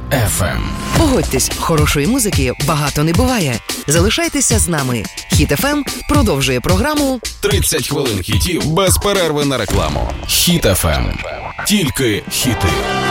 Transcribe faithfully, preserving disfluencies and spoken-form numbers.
еф ем. Погодьтесь, хорошої музики багато не буває. Залишайтеся з нами. Хіт еф ем продовжує програму тридцять хвилин хітів без перерви на рекламу. Хіт еф ем. Тільки хіти.